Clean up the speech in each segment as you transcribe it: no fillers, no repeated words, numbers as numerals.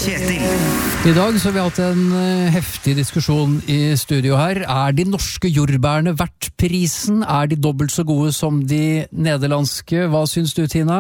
Kjetil. I dag så har vi hatt en heftig diskusjon i studio her. De norske jordbærene verdt prisen? De dobbelt så gode som de nederlandske? Hva syns du, Tina?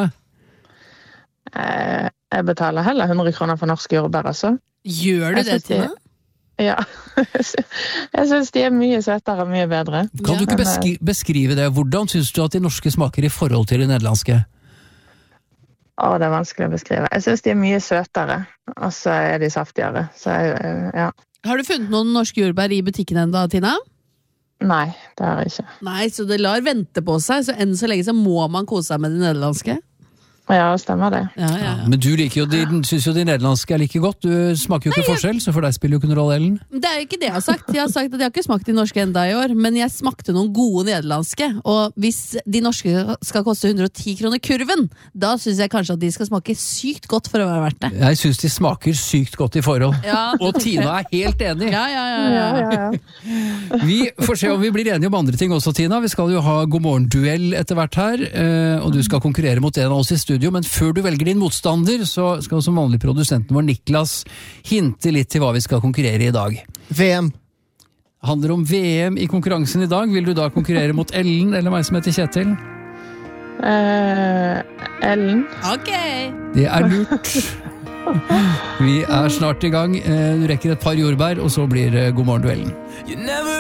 Jeg betaler heller 100 kroner for norske jordbær, altså. Gjør du det, Tina? Ja. Jeg synes de mye søtere og mye bedre. Kan du ikke beskrive det? Hvordan syns du at de norske smaker i forhold til de nederlandske? Det vanskelig å beskrive. Jeg synes de mye søtere, og så de saftigere. Så, ja. Har du funnet noen norske jordbær i butikken enda, Tina? Nei, det har jeg ikke. Nei, så det lar vente på seg, så enn så lenge så må man kose seg med de nederlandske? Ja, stemmer det. Ja. Men du synes jo de nederlandske like godt. Du smaker jo ikke forskjell, så for deg spiller jo ikke noen rolle, Ellen. Det jo ikke det jeg har sagt. Jeg har sagt at jeg har ikke smakt de norske enda i år, men jeg smakte noen gode nederlandske. Og hvis de norske skal koste 110 kroner kurven, da synes jeg kanskje at de skal smake sykt godt for å være verdt det. Jeg synes de smaker sykt godt i forhold. Ja. Og Tina helt enig. Ja. Vi får se om vi blir enige om andre ting også, Tina. Vi skal jo ha God morgen-duell etter hvert her, og du skal konkurrere mot en av oss i studio. Men før du velger din motstander, så skal som vanlig produsenten vår Niklas hinte litt til hva vi skal konkurrere i dag. VM. Handler om VM i konkurransen i dag. Vil du da konkurrere mot Ellen eller meg som heter Kjetil? Ellen. Ok. Det lurt. Vi snart i gang. Du rekker et par jordbær, og så blir God morgen duellen.